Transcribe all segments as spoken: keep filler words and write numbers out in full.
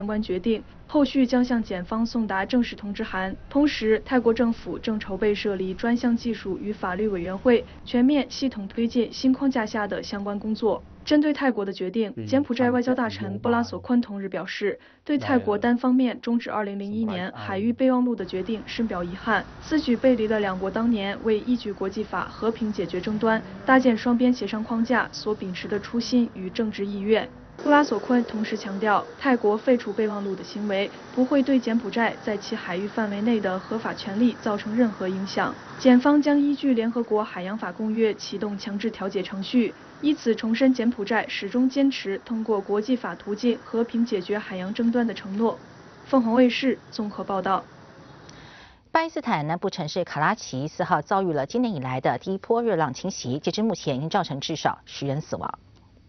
相关决定，后续将向检方送达正式通知函。同时，泰国政府正筹备设立专项技术与法律委员会，全面系统推进新框架下的相关工作。针对泰国的决定，柬埔寨外交大臣布拉索昆同日表示，对泰国单方面终止二零零一年海域备忘录的决定深表遗憾，此举背离了两国当年为依据国际法和平解决争端、搭建双边协商框架所秉持的初心与政治意愿。 布拉索昆同时强调，泰国废除备忘录的行为不会对柬埔寨在其海域范围内的合法权利造成任何影响。检方将依据联合国海洋法公约启动强制调解程序，以此重申柬埔寨始终坚持通过国际法途径和平解决海洋争端的承诺。凤凰卫视综合报道。 巴基斯坦南部城市卡拉奇四号遭遇了今年以来的第一波热浪侵袭，截至目前已经造成至少十人死亡。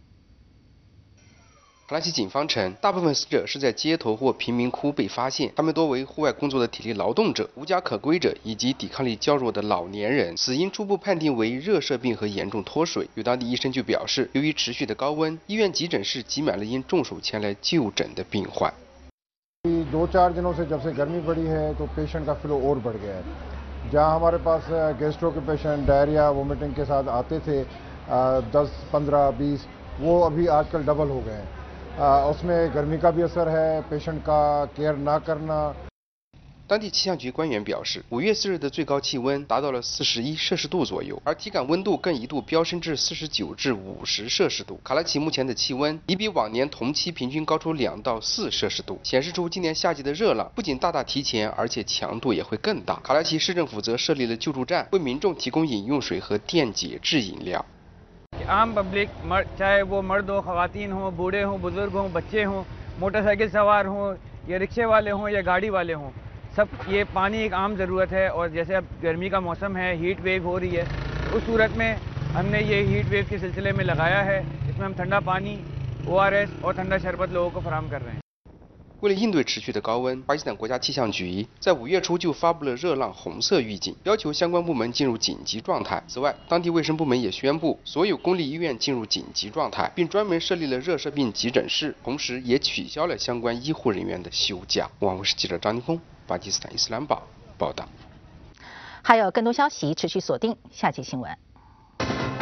卡拉奇警方称，大部分死者是在街头或贫民窟被发现，他们多为户外工作的体力劳动者、无家可归者以及抵抗力较弱的老年人。死因初步判定为热射病和严重脱水。有当地医生就表示，由于持续的高温，医院急诊室挤满了因中暑前来就诊的病患。 दो चार दिनों से जब से गर्मी बढ़ी है तो पेशेंट का फ्लो और बढ़ गया है। जहां हमारे पास गैस्ट्रो के पेशेंट डायरिया वोमिटिंग के साथ आते थे दस पंद्रह बीस वो अभी आजकल डबल हो गए हैं। उसमें गर्मी का भी असर है, पेशेंट का केयर ना करना। 当地气象局官员表示，五月四日的最高气温达到了四十一摄氏度左右，而体感温度更一度飙升至四十九至五十摄氏度。卡拉奇目前的气温已比往年同期平均高出两到四摄氏度，显示出今年夏季的热浪不仅大大提前，而且强度也会更大。卡拉奇市政府则设立了救助站，为民众提供饮用水和电解质饮料。 आम पब्लिक चाहे वो मर्द हो, खवातीन हो, बूढ़े हों, बुजुर्ग हों, बच्चे हों, मोटरसाइकिल सवार हों या रिक्शे वाले हों या गाड़ी वाले हों, सब ये पानी एक आम ज़रूरत है। और जैसे अब गर्मी का मौसम है, हीट वेव हो रही है, उस सूरत में हमने ये हीट वेव के सिलसिले में लगाया है। इसमें हम ठंडा पानी, ओ आर एस और ठंडा शरबत लोगों को फराहम कर रहे हैं। 为了应对持续的高温，巴基斯坦国家气象局在五月初就发布了热浪红色预警，要求相关部门进入紧急状态。此外，当地卫生部门也宣布所有公立医院进入紧急状态，并专门设立了热射病急诊室，同时也取消了相关医护人员的休假。网卫视记者张宁峰，巴基斯坦伊斯兰报报道。 还有更多消息，持续锁定下期新闻。